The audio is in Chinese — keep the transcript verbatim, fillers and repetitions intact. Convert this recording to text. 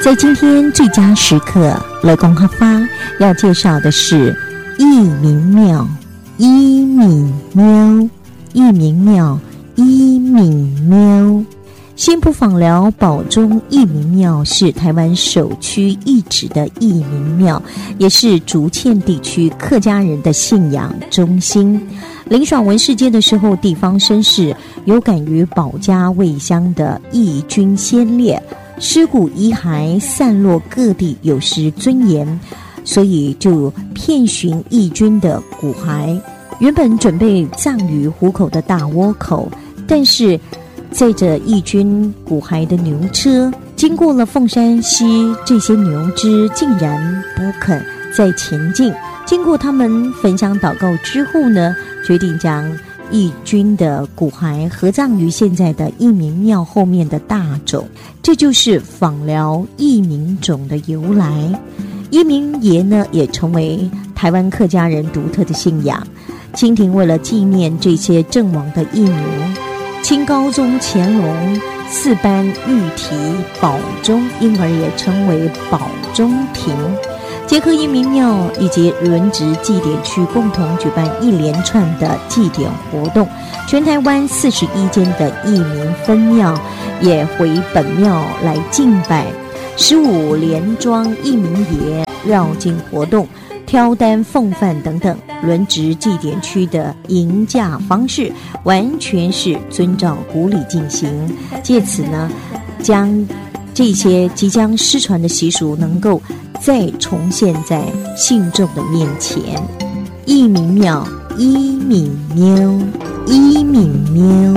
在今天最佳时刻，乐公合发要介绍的是义民庙。义民庙，义民庙，义民庙。新埔枋寮宝钟义民庙是台湾首屈一指的义民庙，也是竹堑地区客家人的信仰中心。林爽文事件的时候，地方绅士有感于保家卫乡的义军先烈，尸骨遗骸散落各地，有失尊严，所以就遍寻义军的骨骸。原本准备葬于湖口的大窝口，但是载着义军骨骸的牛车经过了凤山溪，这些牛只竟然不肯再前进。经过他们焚香祷告之后呢，决定将义军的骨骸合葬于现在的义民庙后面的大冢，这就是枋寮义民冢的由来。义民爷呢，也成为台湾客家人独特的信仰。清廷为了纪念这些阵亡的义民，清高宗乾隆四颁御题宝钟，因而也称为宝钟亭。结合义民庙以及轮值祭典区共同举办一连串的祭典活动，全台湾四十一间的义民分庙也回本庙来敬拜。十五连庄义民爷绕境活动、挑担奉饭等等，轮值祭典区的迎驾方式完全是遵照古礼进行，借此呢，将这些即将失传的习俗能够再重现在信众的面前。义民庙，义民庙，义民庙。